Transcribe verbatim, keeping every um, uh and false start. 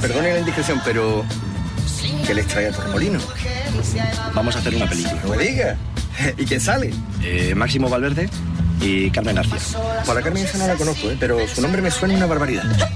perdone la indiscreción, pero ¿qué les trae a Torremolinos? Vamos a hacer una película. No me diga. ¿Y quién sale? Eh, Máximo Valverde y Carmen García. Por la Carmen esa no la conozco, ¿eh? Pero su nombre me suena una barbaridad.